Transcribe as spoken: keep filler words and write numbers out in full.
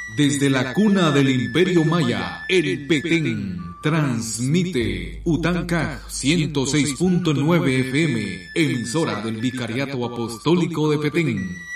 Desde la cuna del Imperio Maya, el Petén transmite Utancaj ciento seis punto nueve F M, emisora del Vicariato Apostólico de Petén.